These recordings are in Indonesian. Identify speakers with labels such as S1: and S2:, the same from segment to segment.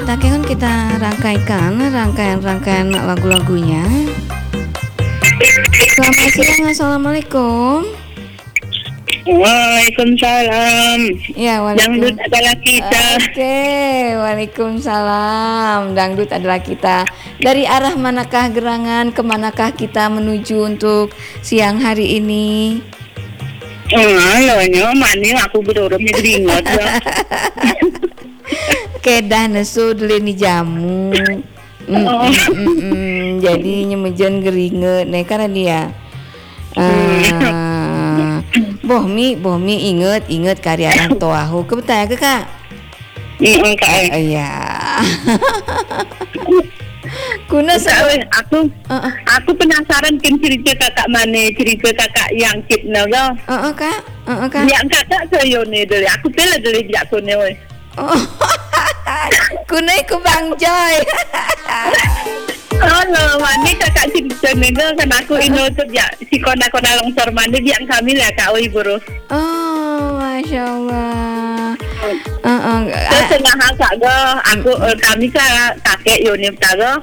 S1: kan kita rangkaikan rangkaian lagu-lagunya. Selamat siang, assalamualaikum.
S2: Waalaikumsalam.
S1: Ya,
S2: Dangdut adalah kita.
S1: Oke, waalaikumsalam. Dangdut adalah kita. Dari arah manakah gerangan, kemanakah kita menuju untuk siang hari ini?
S2: Halo, mani aku berorongnya geringot ya.
S1: Kedah nesu deleni jamu. Jadi nyemejen geringet nih karena dia. Bohmi inget karya orang tuahu. Kebetul ke Kak? Iya. Kuna
S2: aku penasaran kan cerita kakak mana, cerita kakak yang kidna lo.
S1: Kak.
S2: Yang kakak saya ni dulu. Aku pela dulu dia aku ni.
S1: Kuna iku Bang Joy.
S2: Halo, mani kakak cerita ni kan aku inutup ya si kona longsor mani biang kami lah kak oi buru.
S1: Oh, Masya Allah.
S2: Setengah kak go, aku kami kakek Yunif tak go.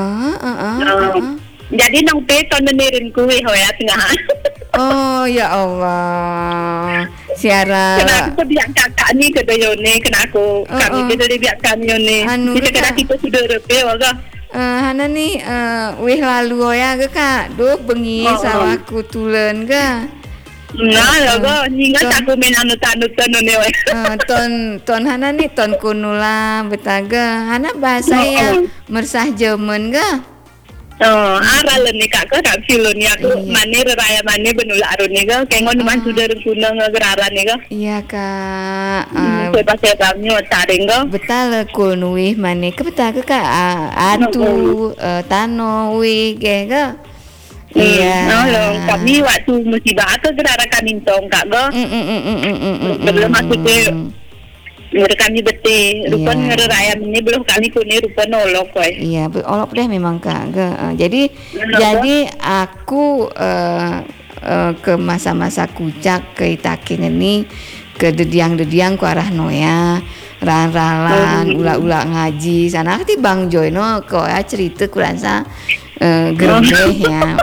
S2: Jadi nong pe ton nerin kue hoya tengah.
S1: Oh ya Allah. Siara.
S2: Kena aku biang kakak ni kata Yuni, kena aku kami kita biang kami Yuni. Kita kena kita sudah repe waga.
S1: Hana ni wih lalu ya ke Kak. Duh bengi sawaku tulen ke.
S2: Nah, logo ningat aku main anut-anut ni we.
S1: Ton Hana ni ton kunula betaga. Hana bahasa ya mersah Jerman ke?
S2: Aral ni kak filon ni aku mane raya mane benula arun ni ke. Kengon man sudah rukuna ngeraran ni ke.
S1: Iya Kak.
S2: Sebab ni taring ke.
S1: Betal kunui mane ke betal ke Kak? Atu tano wi ke. Iya.
S2: Kami waktu musibah ke gerara kanintong kak ke. Belum masuk ke kami beti rupan ngerayam ini belum kami kuni rupan olok koi.
S1: Iya, olok deh memang Kak. Jadi aku ke masa-masa kucak ke Itakin ini ke dediang ku arah Noya. Ran-ralan, ula-ula ngaji sana ti Bang Joy no kok ya cerita kurasa gerbeh ya.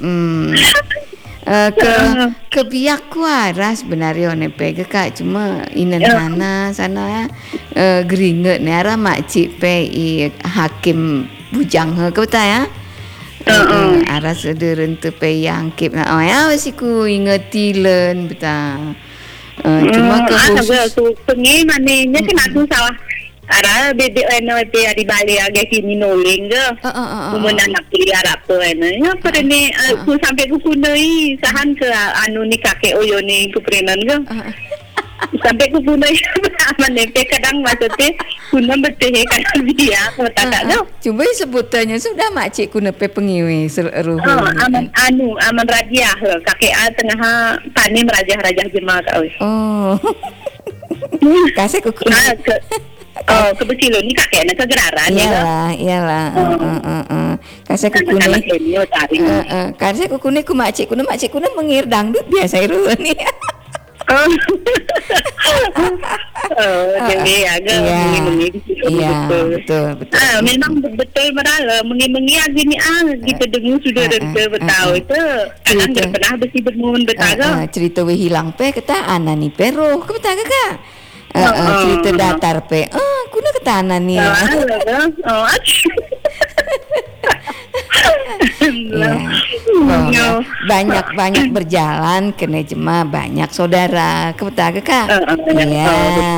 S1: Ke biak kuara sebenarnya nepe ke Kak cuma inan sana geringet ni ara makcik pe hakim bujang he ke betul ya. Ara sederen tu pe yang kip na ya wasiku ingetilen betul. Cuma ke khusus
S2: pengi manenya kan aku salah ara bebe NLP di Bali agak kini noling ke kemudian anak pilih apa ya pada ni aku sampai aku punai sahan ke anu ni kakek oyo ni kuprenan ke sampai aku punai NLP kadang maksudnya kuna berteh kadang dia kata tak no
S1: cuba sebutannya sudah makcik kuna pe pengiwi seluruh
S2: aman radiah kakek tengah panim raja jemaah kau
S1: kasih kuku
S2: kebetulan ni kakek nak kegeraran
S1: iyalah kasih kukune kasih kukune ku makcik kuna mengir dangdut biasa iru ni
S2: jadi agak
S1: betul
S2: memang betul merala mengi agini kita dengar sudah betul itu kadang pernah besi bermun betul
S1: cerita we hilang pe kata anani peroh ke betul Kak cerita datar pe kuna ketana nih banyak berjalan kena jema banyak saudara kebetul Kak iya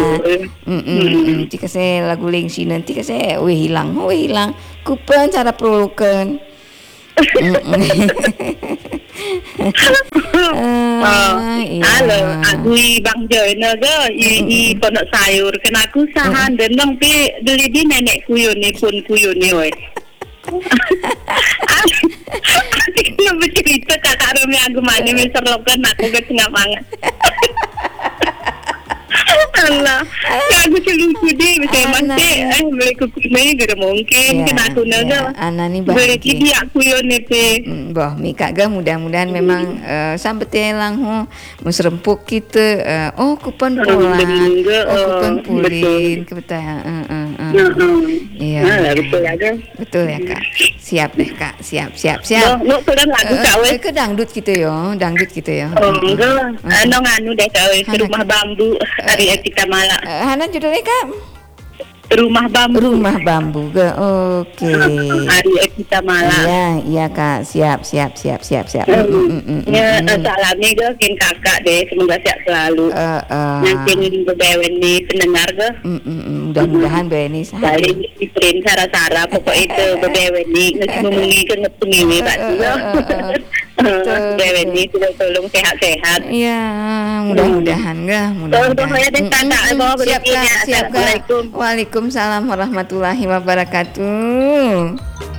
S1: jika saya lagu lengsi nanti saya hilang kupen cara perlukan
S2: halo aku Bang Joy naga i ponok sayur kena aku sahan dan nang pi beli di nenek kuyun ni pun kuyun ni oi aku bercerita kakak Rumi aku mana Mr. Lokan aku ke tengah banget Allah aku celungku deh misalnya beli kukus ni gak mungkin kena aku naga beli dia kuyun ni pi
S1: boh Mika ga mudah-mudahan memang sampai lang musrempuk kita kupan pulang kupan pulin kebetulan Iya.
S2: Betul aja.
S1: Betul ya Kak. Siap deh Kak. Siap.
S2: No kan lagu kau
S1: Ke dangdut gitu ya,
S2: enggak. Nganu deh kau Rumah Bambu hari kita malam.
S1: Hana judulnya Kak?
S2: Rumah
S1: Bambu. Oke.
S2: Hari kita malam.
S1: Iya Kak. Siap.
S2: Salami ke kin kakak deh, semoga sehat selalu. Nanti bebewen nih pendengar ke.
S1: Mudah-mudahan Beni sehat.
S2: Balik di print Sara pokok itu bebewen nih ngomongin ke ngepengiwi Pak juga. Bebewen nih sudah tolong sehat-sehat.
S1: Iya, mudah-mudahan Siap Kak. Waalaikumsalam warahmatullahi wabarakatuh.